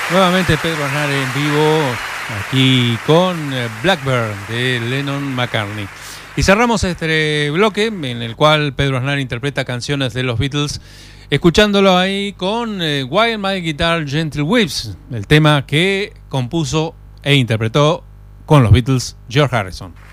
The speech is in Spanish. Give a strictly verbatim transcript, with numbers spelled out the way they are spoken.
Nuevamente Pedro Aznar en vivo, aquí con Blackbird de Lennon McCartney. Y cerramos este bloque en el cual Pedro Aznar interpreta canciones de los Beatles, escuchándolo ahí con eh, While My Guitar Gently Weeps, el tema que compuso e interpretó con los Beatles George Harrison.